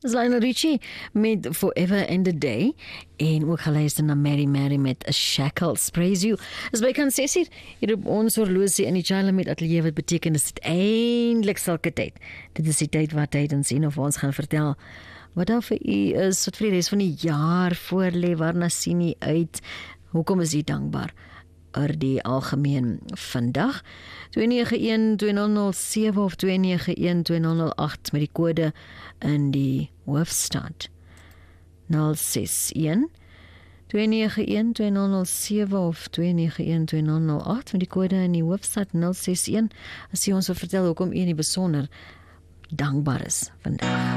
Dis Lionel Richie met Forever and a Day en ook geluister na Mary met A Shackles Praise You. Is by kan 6:00 hier op ons horlosie in die Chila met ateljee, wat beteken is dit eindelijk sulke tyd. Dit is die tyd wat tydens en of ons gaan vertel wat daar vir u is, wat vir die res van die jaar voorlê, waarna sien u uit, hoekom is u dankbaar oor die algemeen vandag. 291-2007 of 291-2008 met die kode in die hoofstad 061 291-2007 of 291-2008 met die kode in die hoofstad 061. As jy ons wil vertel hoekom u in die besonder dankbaar is vandag.